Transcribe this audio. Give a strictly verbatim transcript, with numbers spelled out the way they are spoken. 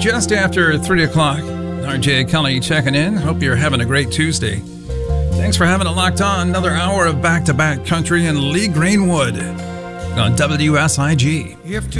just after three o'clock. R J Kelly checking in. Hope you're having a great Tuesday. Thanks for having it locked on. Another hour of back-to-back country and Lee Greenwood on W S I G.